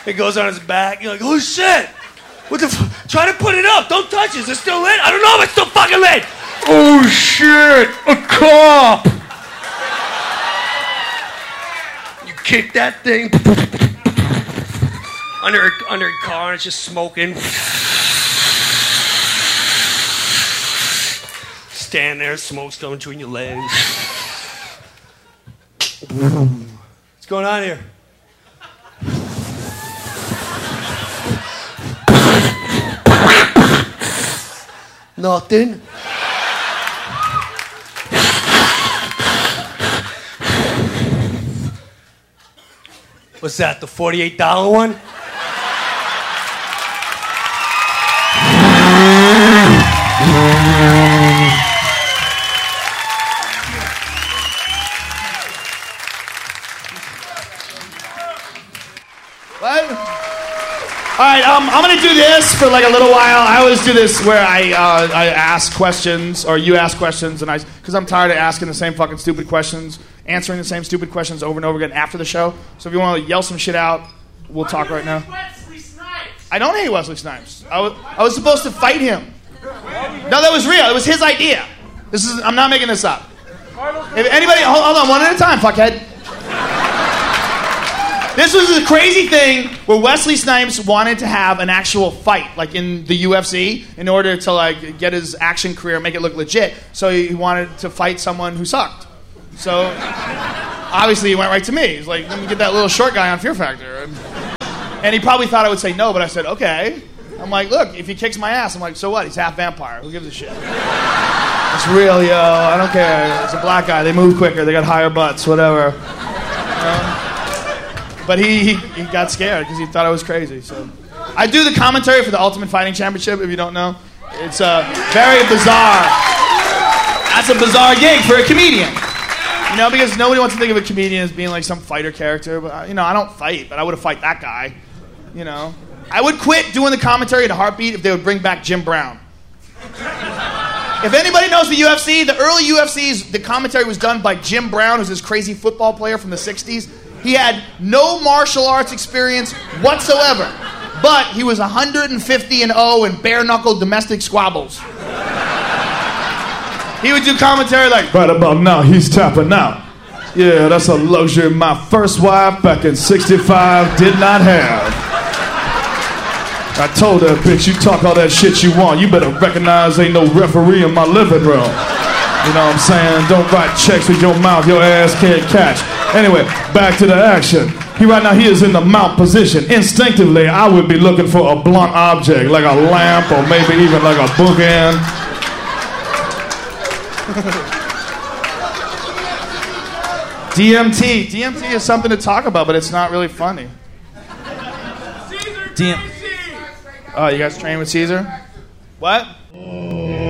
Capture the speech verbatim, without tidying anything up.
It goes on his back. You're like, oh shit! What the f- Try to put it up. Don't touch it. Is it still lit? I don't know if it's still fucking lit. Oh shit! A cop! You kick that thing under a, under a car and it's just smoking. Stand there, smoke's coming between your legs. What's going on here? Nothing. What's that, the forty-eight dollar one? What? All right, um, I'm gonna do this for like a little while. I always do this where I uh, I ask questions, or you ask questions, and I, because I'm tired of asking the same fucking stupid questions, answering the same stupid questions over and over again after the show. So if you want to yell some shit out, we'll talk right now. Wesley Snipes. I don't hate Wesley Snipes. I was I was supposed to fight him. No, that was real. It was his idea. This is I'm not making this up. If anybody, hold, hold on, one at a time, fuckhead. This was a crazy thing where Wesley Snipes wanted to have an actual fight, like in the U F C, in order to like get his action career, make it look legit. So he wanted to fight someone who sucked. So obviously he went right to me. He's like, let me get that little short guy on Fear Factor. And, and he probably thought I would say no, but I said, okay. I'm like, look, if he kicks my ass, I'm like, so what? He's half vampire. Who gives a shit? It's real, yo. I don't care. It's a black guy. They move quicker. They got higher butts, whatever. You know? But he, he, he got scared because he thought I was crazy. So I do the commentary for the Ultimate Fighting Championship, if you don't know. It's uh, very bizarre. That's a bizarre gig for a comedian. You know, because nobody wants to think of a comedian as being like some fighter character. But, you know, I don't fight, but I would have fight that guy. You know. I would quit doing the commentary at a heartbeat if they would bring back Jim Brown. If anybody knows the U F C, the early U F Cs, the commentary was done by Jim Brown, who's this crazy football player from the sixties. He had no martial arts experience whatsoever, but he was one hundred fifty and oh in bare-knuckle domestic squabbles. He would do commentary like, right about now, he's tapping out. Yeah, that's a luxury my first wife back in sixty-five did not have. I told her, bitch, you talk all that shit you want. You better recognize ain't no referee in my living room. You know what I'm saying? Don't write checks with your mouth your ass can't catch. Anyway, back to the action. He right now, he is in the mount position. Instinctively, I would be looking for a blunt object, like a lamp or maybe even like a bookend. D M T. D M T is something to talk about, but it's not really funny. Caesar D M Tracy. Oh, you guys train with Caesar? What?